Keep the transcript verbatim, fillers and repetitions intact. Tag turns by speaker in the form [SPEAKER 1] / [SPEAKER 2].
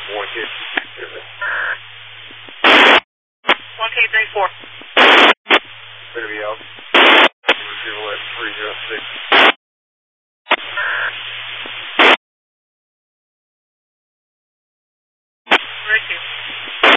[SPEAKER 1] One K.
[SPEAKER 2] One K three four.
[SPEAKER 1] Gonna be out. Zero at three zero six.